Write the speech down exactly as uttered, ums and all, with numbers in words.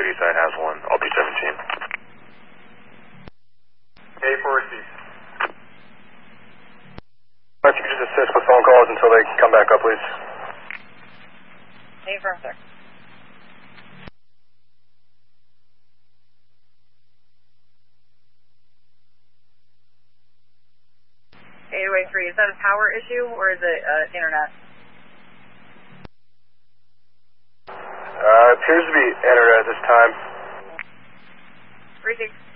city side has one. I'll be seventeen. A four receive. If you could just assist with phone calls until they come back up, please. A firm, sir. eight oh eight three, is that a power issue or is it uh, internet? Uh, appears to be internet at this time. Receive.